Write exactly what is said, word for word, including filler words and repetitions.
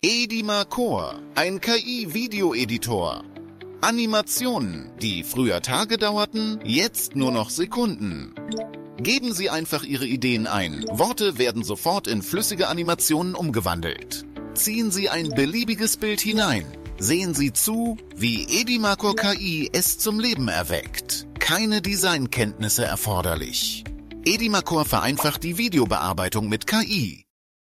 Edimacore, ein K I-Videoeditor. Animationen, die früher Tage dauerten, jetzt nur noch Sekunden. Geben Sie einfach Ihre Ideen ein. Worte werden sofort in flüssige Animationen umgewandelt. Ziehen Sie ein beliebiges Bild hinein. Sehen Sie zu, wie Edimacore K I es zum Leben erweckt. Keine Designkenntnisse erforderlich. Edimacore vereinfacht die Videobearbeitung mit K I.